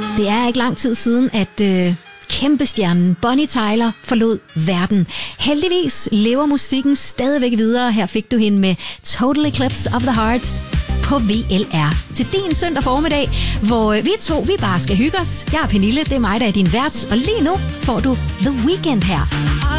Det er ikke lang tid siden, at kæmpestjernen Bonnie Tyler forlod verden. Heldigvis lever musikken stadigvæk videre. Her fik du hende med Total Eclipse of the Heart på VLR til din søndag formiddag, hvor vi bare skal hygge os. Jeg er Pernille, det er mig, der er din vært, og lige nu får du The Weeknd her.